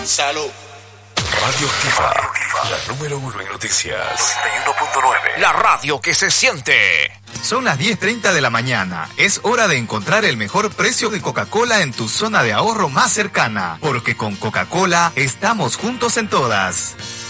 Salud. Radio Activa, la número 1 en noticias. 91.9. La radio que se siente. Son las 10:30 de la mañana. Es hora de encontrar el mejor precio de Coca-Cola en tu zona de ahorro más cercana. Porque con Coca-Cola estamos juntos en todas.